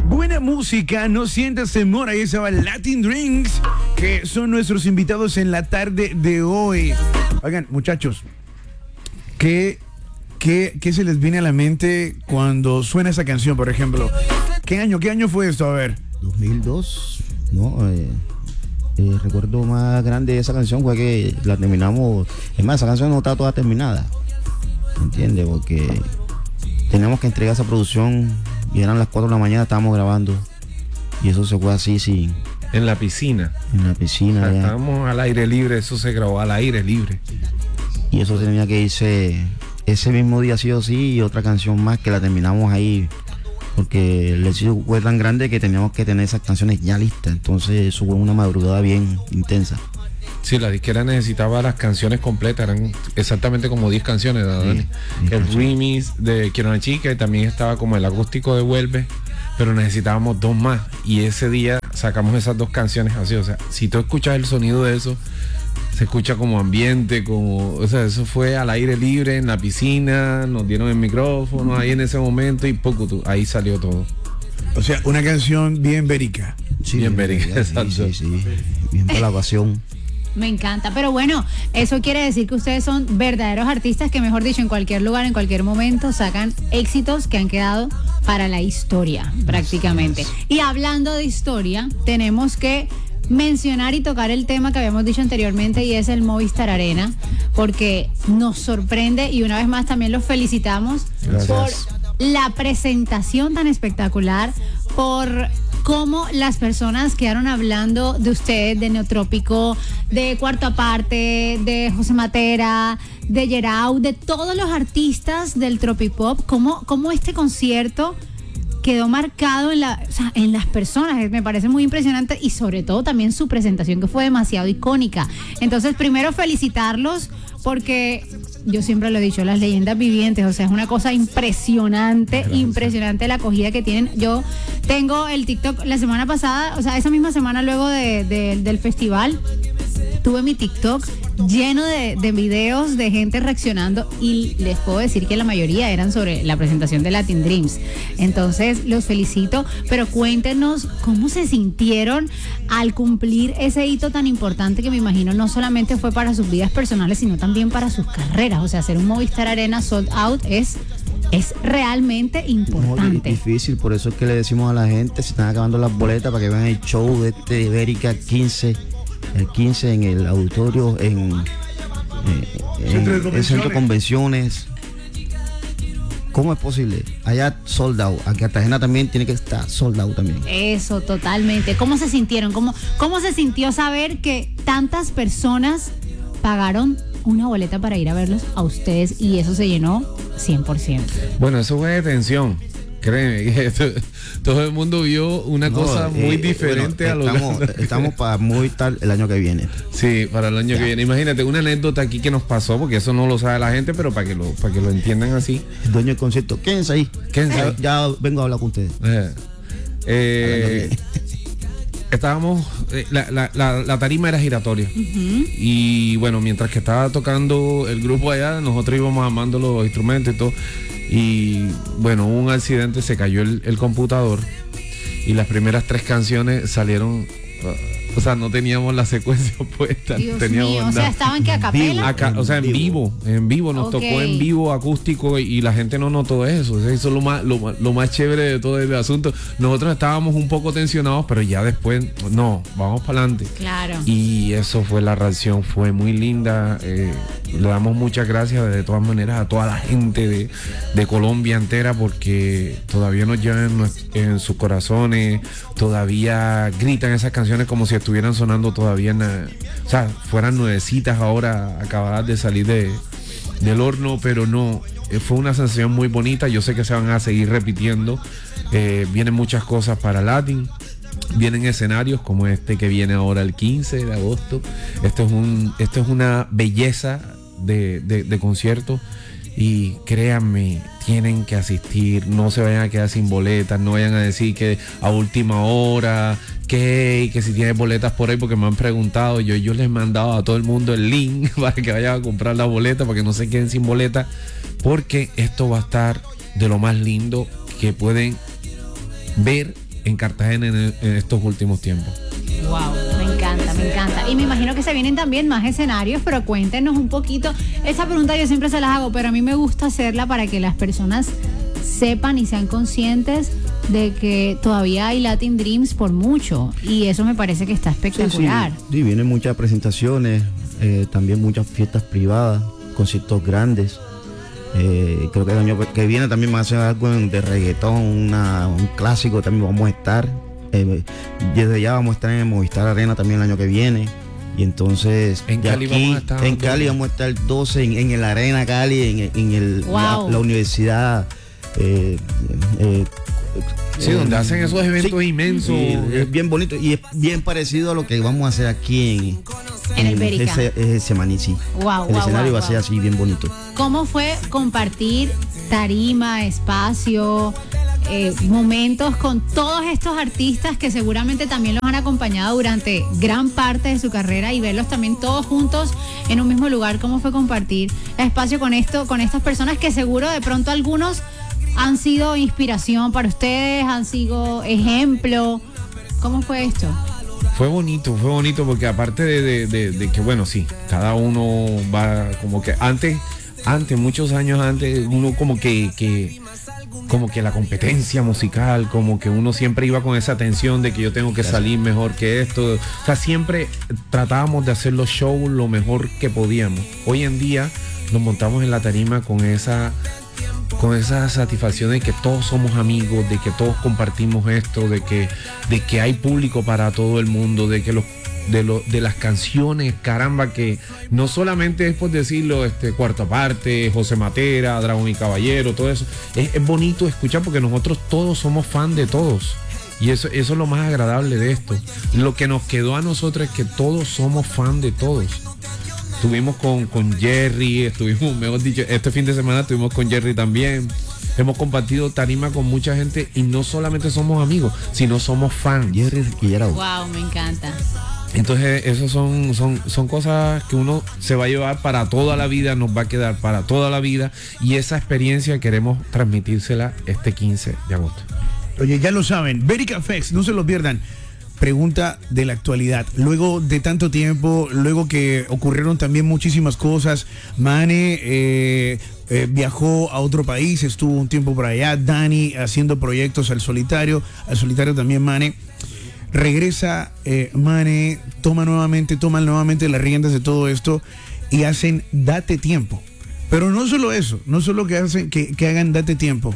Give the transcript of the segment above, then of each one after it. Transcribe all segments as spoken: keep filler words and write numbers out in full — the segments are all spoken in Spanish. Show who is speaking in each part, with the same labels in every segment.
Speaker 1: Buena música, no sientas temor. Ahí estaba Latin Drinks, que son nuestros invitados en la tarde de hoy. Oigan, muchachos, ¿qué, qué, qué se les viene a la mente cuando suena esa canción, por ejemplo? ¿Qué año, qué año fue esto? A ver.
Speaker 2: dos mil dos, ¿no? Eh, el recuerdo más grande de esa canción fue que la terminamos. Es más, esa canción no está toda terminada, ¿me entiendes? Porque teníamos que entregar esa producción y eran las cuatro de la mañana, estábamos grabando y eso se fue así, sí.
Speaker 3: En la piscina.
Speaker 2: En la piscina.
Speaker 3: O sea,
Speaker 2: ya.
Speaker 3: estábamos al aire libre, eso se grabó al aire libre.
Speaker 2: Y eso tenía que irse ese mismo día sí o sí, y otra canción más que la terminamos ahí, porque el éxito fue tan grande que teníamos que tener esas canciones ya listas. Entonces eso fue una madrugada bien intensa.
Speaker 3: Sí, la disquera necesitaba las canciones completas, eran exactamente como diez canciones, ¿no, Dani?
Speaker 2: Sí,
Speaker 3: el remix de Quiero una chica, y también estaba como el acústico de Vuelve, pero necesitábamos dos más, y ese día sacamos esas dos canciones así. O sea, si tú escuchas el sonido de eso, se escucha como ambiente, como, o sea, eso fue al aire libre, en la piscina, nos dieron el micrófono ahí en ese momento y poco, tú, ahí salió todo.
Speaker 1: O sea, una canción bien verica.
Speaker 2: Sí,
Speaker 3: Bien verica,
Speaker 2: sí,
Speaker 3: exacto.
Speaker 2: sí, sí, bien para la pasión.
Speaker 4: Me encanta, pero bueno, eso quiere decir que ustedes son verdaderos artistas que, mejor dicho, en cualquier lugar, en cualquier momento, sacan éxitos que han quedado para la historia, prácticamente. Y hablando de historia, tenemos que mencionar y tocar el tema que habíamos dicho anteriormente, y es el Movistar Arena, porque nos sorprende, y una vez más también los felicitamos. Gracias. Por la presentación tan espectacular, por cómo las personas quedaron hablando de ustedes, de Neotrópico, de Cuarto Aparte, de José Matera, de Gerau, de todos los artistas del Tropipop, cómo, cómo este concierto quedó marcado en, la, o sea, en las personas. Me parece muy impresionante, y sobre todo también su presentación, que fue demasiado icónica. Entonces, primero felicitarlos, porque yo siempre lo he dicho, las leyendas vivientes, o sea, es una cosa impresionante, Gracias. impresionante la acogida que tienen. Yo tengo el TikTok la semana pasada, o sea, esa misma semana luego de, de, del festival, tuve mi TikTok lleno de, de videos de gente reaccionando, y les puedo decir que la mayoría eran sobre la presentación de Latin Dreams. Entonces, los felicito, pero cuéntenos cómo se sintieron al cumplir ese hito tan importante, que me imagino no solamente fue para sus vidas personales, sino también para sus carreras. O sea, hacer un Movistar Arena sold out es... es realmente importante.
Speaker 2: No, difícil, por eso es que le decimos a la gente, se están acabando las boletas para que vean el show de este de Ibérica quince, el quince en el auditorio, en, eh, en el centro de convenciones. ¿Cómo es posible? Allá sold out, aquí Cartagena también tiene que estar sold out también.
Speaker 4: Eso, totalmente. ¿Cómo se sintieron? ¿Cómo, cómo se sintió saber que tantas personas pagaron una boleta para ir a verlos a ustedes, y eso se llenó cien por ciento?
Speaker 3: Bueno, eso fue de tensión. Créeme, que esto, todo el mundo vio una no, cosa muy eh, diferente
Speaker 2: bueno,
Speaker 3: a lo
Speaker 2: estamos, que... estamos para muy tal el año que viene.
Speaker 3: Sí, para el año ya. que viene. Imagínate, una anécdota aquí que nos pasó, porque eso no lo sabe la gente, pero para que lo, para que lo entiendan así.
Speaker 2: El dueño del concierto, quédense ahí.
Speaker 3: Quédense ahí.
Speaker 2: Ya, ya vengo a hablar con ustedes.
Speaker 3: Eh, eh, estábamos, eh, la, la, la, la tarima era giratoria. Uh-huh. Y bueno, mientras que estaba tocando el grupo allá, nosotros íbamos armando los instrumentos y todo. Y bueno, hubo un accidente, se cayó el, el computador, y las primeras tres canciones salieron, uh, o sea, no teníamos la secuencia puesta.
Speaker 4: Dios
Speaker 3: teníamos
Speaker 4: mío, o sea, estaban que a capela.
Speaker 3: Acá, o sea, en vivo, en vivo, nos okay. tocó en vivo acústico, y, y la gente no notó eso. O sea, eso es lo más, lo, lo más chévere de todo el asunto. Nosotros estábamos un poco tensionados, pero ya después, no, vamos para adelante.
Speaker 4: Claro.
Speaker 3: Y eso fue, la reacción fue muy linda. Eh, le damos muchas gracias de todas maneras a toda la gente de, de Colombia entera, porque todavía nos llevan en, en sus corazones, todavía gritan esas canciones como si estuvieran sonando todavía en la, o sea, fueran nuevecitas ahora, acabadas de salir de, del horno, pero no, eh, fue una sensación muy bonita. Yo sé que se van a seguir repitiendo. Eh, vienen muchas cosas para Latin. Vienen escenarios como este que viene ahora el quince de agosto. Esto es un, esto es una belleza de, de, de concierto, y créanme, tienen que asistir. No se vayan a quedar sin boletas, no vayan a decir que a última hora, que, que si tienen boletas por ahí, porque me han preguntado. Yo, yo les he mandado a todo el mundo el link para que vayan a comprar la boleta, para que no se queden sin boleta, porque esto va a estar de lo más lindo que pueden ver en Cartagena en, en estos últimos tiempos.
Speaker 4: Wow, me encanta, me encanta. Y me imagino que se vienen también más escenarios, pero cuéntenos un poquito. Esta pregunta yo siempre se las hago, pero a mí me gusta hacerla para que las personas sepan y sean conscientes de que todavía hay Latin Dreams por mucho, y eso me parece que está espectacular.
Speaker 2: Sí, sí. Sí, vienen muchas presentaciones, eh, también muchas fiestas privadas, conciertos grandes. Eh, creo que el año que viene también va a hacer algo de reggaetón, una, un clásico, también vamos a estar. Eh, desde ya vamos a estar en el Movistar Arena también el año que viene. Y entonces
Speaker 3: en Cali,
Speaker 2: aquí,
Speaker 3: vamos a estar
Speaker 2: en Cali vamos a estar el doce en, en el Arena Cali, en, en el,
Speaker 4: wow.
Speaker 2: la, la universidad. Eh, eh,
Speaker 3: Sí, eh, donde hacen esos eventos sí, inmensos.
Speaker 2: Sí, es bien bonito y es bien parecido a lo que vamos a hacer aquí en,
Speaker 4: en, en el Bérica.
Speaker 2: Ese, ese Semaní, sí.
Speaker 4: Wow,
Speaker 2: el
Speaker 4: wow,
Speaker 2: escenario
Speaker 4: wow,
Speaker 2: va a ser
Speaker 4: wow.
Speaker 2: así, bien bonito.
Speaker 4: ¿Cómo fue compartir tarima, espacio, eh, momentos con todos estos artistas que seguramente también los han acompañado durante gran parte de su carrera, y verlos también todos juntos en un mismo lugar? ¿Cómo fue compartir espacio con esto, con estas personas que seguro de pronto algunos han sido inspiración para ustedes, han sido ejemplo? ¿Cómo fue esto?
Speaker 3: Fue bonito, fue bonito porque aparte de, de, de, de que, bueno, sí, cada uno va como que antes, antes, muchos años antes, uno como que, que como que la competencia musical, como que uno siempre iba con esa tensión de que yo tengo que salir mejor que esto. O sea, siempre tratábamos de hacer los shows lo mejor que podíamos. Hoy en día nos montamos en la tarima con esa con esa satisfacción de que todos somos amigos, de que todos compartimos esto, de que, de que hay público para todo el mundo, de que los de, lo, de las canciones, caramba, que no solamente es por decirlo, este Cuarta Parte, José Matera, Dragón y Caballero, todo eso, es, es bonito escuchar porque nosotros todos somos fan de todos. Y eso, eso es lo más agradable de esto. Lo que nos quedó a nosotros es que todos somos fan de todos. Estuvimos con, con Jerry, estuvimos, mejor dicho, este fin de semana estuvimos con Jerry también. Hemos compartido tarima con mucha gente y no solamente somos amigos, sino somos fans.
Speaker 2: Jerry Riquillera.
Speaker 4: Wow, me encanta.
Speaker 3: Entonces, eso son, son, son cosas que uno se va a llevar para toda la vida, nos va a quedar para toda la vida, y esa experiencia queremos transmitírsela este quince de agosto.
Speaker 1: Oye, ya lo saben, Bérica Fest, no se lo pierdan. Pregunta de la actualidad. Luego de tanto tiempo, luego que ocurrieron también muchísimas cosas, Mane eh, eh, viajó a otro país, estuvo un tiempo por allá, Dani haciendo proyectos al solitario, al solitario también Mane. Regresa eh, Mane, toma nuevamente, toman nuevamente las riendas de todo esto y hacen Date Tiempo. Pero no solo eso, no solo que hacen que, que hagan Date Tiempo.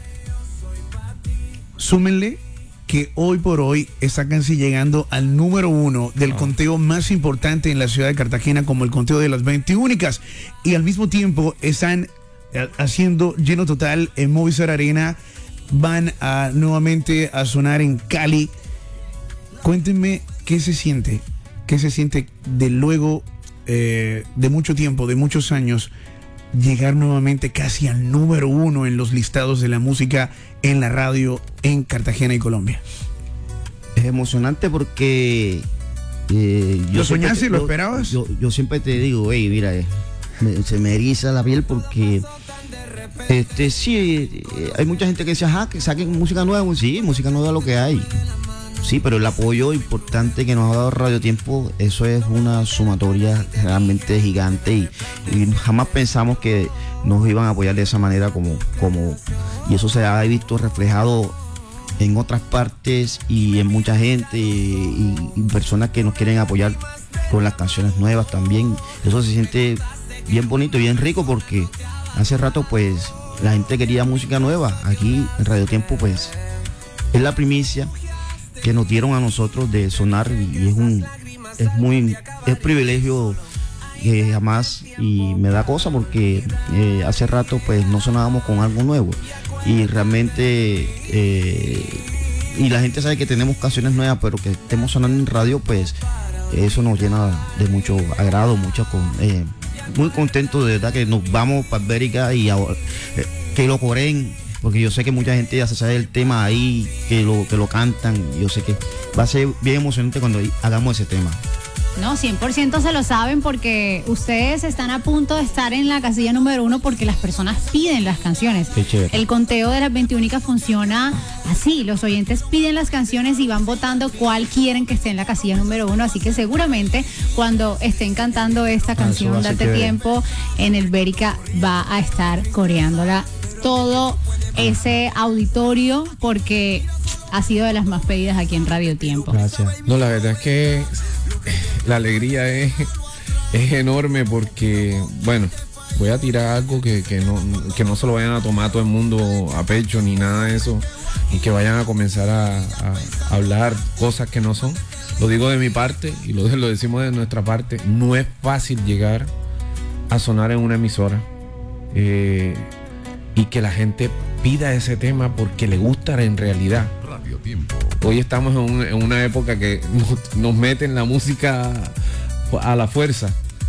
Speaker 1: Súmenle que hoy por hoy está casi llegando al número uno del oh. conteo más importante en la ciudad de Cartagena, como el conteo de las veinte únicas, y al mismo tiempo están haciendo lleno total en Movistar Arena, van a nuevamente a sonar en Cali. Cuéntenme qué se siente, qué se siente de luego eh, de mucho tiempo, de muchos años, llegar nuevamente casi al número uno en los listados de la música en la radio en Cartagena y Colombia.
Speaker 2: Es emocionante porque eh, yo
Speaker 1: ¿Lo soñaste?
Speaker 2: Te,
Speaker 1: ¿Lo
Speaker 2: yo,
Speaker 1: esperabas?
Speaker 2: Yo, yo siempre te digo, hey, mira, eh, me, se me eriza la piel porque este sí, eh, hay mucha gente que dice, ajá, que saquen música nueva. Sí, música nueva es lo que hay. Sí, pero el apoyo importante que nos ha dado Radio Tiempo, eso es una sumatoria realmente gigante, y, y jamás pensamos que nos iban a apoyar de esa manera como, como y eso se ha visto reflejado en otras partes y en mucha gente y, y personas que nos quieren apoyar con las canciones nuevas también. Eso se siente bien bonito, bien rico, porque hace rato pues la gente quería música nueva. Aquí en Radio Tiempo pues es la primicia que nos dieron a nosotros de sonar, y es un es muy es privilegio que jamás, y me da cosa porque eh, hace rato pues no sonábamos con algo nuevo, y realmente eh, y la gente sabe que tenemos canciones nuevas, pero que estemos sonando en radio, pues eso nos llena de mucho agrado, mucho con eh, muy contento, de verdad, que nos vamos para Bérica y ahora, eh, que lo coreen, porque yo sé que mucha gente ya se sabe el tema ahí, que lo, que lo cantan. Yo sé que va a ser bien emocionante cuando hagamos ese tema.
Speaker 4: No, cien por ciento se lo saben porque ustedes están a punto de estar en la casilla número uno porque las personas piden las canciones.
Speaker 2: Qué chévere.
Speaker 4: El conteo de las veintiuna funciona así, los oyentes piden las canciones y van votando cuál quieren que esté en la casilla número uno, así que seguramente cuando estén cantando esta canción,
Speaker 2: va a ser
Speaker 4: Date
Speaker 2: chévere.
Speaker 4: Tiempo, en el Bérica va a estar coreándola todo ese auditorio porque ha sido de las más pedidas aquí en Radio Tiempo.
Speaker 2: Gracias.
Speaker 3: No, la verdad es que la alegría es, es enorme porque, bueno, voy a tirar algo que, que, no, que no se lo vayan a tomar todo el mundo a pecho ni nada de eso y que vayan a comenzar a, a hablar cosas que no son. Lo digo de mi parte y lo, lo decimos de nuestra parte. No es fácil llegar a sonar en una emisora eh, y que la gente pida ese tema porque le gusta en realidad. Hoy estamos en, un, en una época que nos, nos meten la música a la fuerza.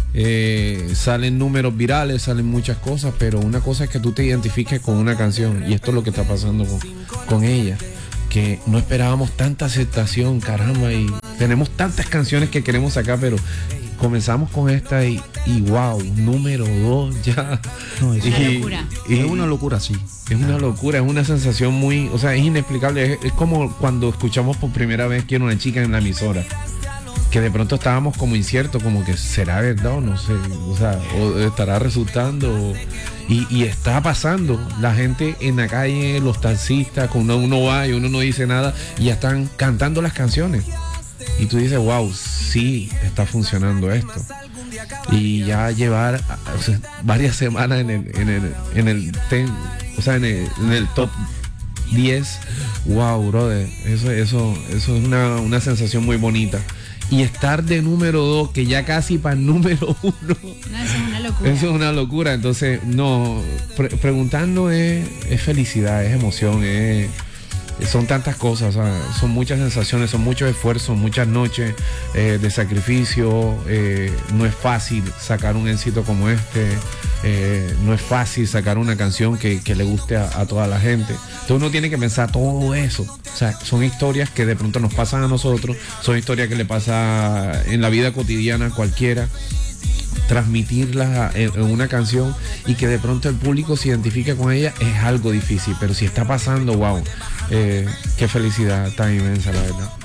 Speaker 3: Eh, salen números virales, salen muchas cosas, pero una cosa es que tú te identifiques con una canción y esto es lo que está pasando con, con ella, que no esperábamos tanta aceptación, caramba, y tenemos tantas canciones que queremos sacar, pero comenzamos con esta y, y wow, número dos ya.
Speaker 2: No, es
Speaker 3: y,
Speaker 4: una locura.
Speaker 3: y-
Speaker 2: Es una locura, sí.
Speaker 3: es una locura, es una sensación muy, o sea, es inexplicable. Es, es como cuando escuchamos por primera vez Quiero una chica en la emisora, que de pronto estábamos como inciertos, como que será verdad o no sé, o sea, o estará resultando, o- y, y está pasando. La gente en la calle, los taxistas, cuando uno va y uno no dice nada, y ya están cantando las canciones. Y tú dices, wow, sí, está funcionando esto. Y ya llevar o sea, varias semanas en el, en el, en el ten, o sea, en el, en el top diez, wow, brother, eso, eso, eso es una, una sensación muy bonita. Y estar de número dos, que ya casi para el número uno,
Speaker 4: No, eso es una locura.
Speaker 3: eso es una locura. Entonces, no, pre- preguntando es, es felicidad, es emoción, es, son tantas cosas, o sea, son muchas sensaciones, son muchos esfuerzos, muchas noches eh, de sacrificio. Eh, no es fácil sacar un éxito como este, eh, no es fácil sacar una canción que, que le guste a, a toda la gente. Entonces uno tiene que pensar todo eso. O sea, son historias que de pronto nos pasan a nosotros, son historias que le pasa en la vida cotidiana a cualquiera. Transmitirlas en, en una canción y que de pronto el público se identifique con ella es algo difícil, pero si está pasando, wow, eh, qué felicidad tan inmensa, la verdad.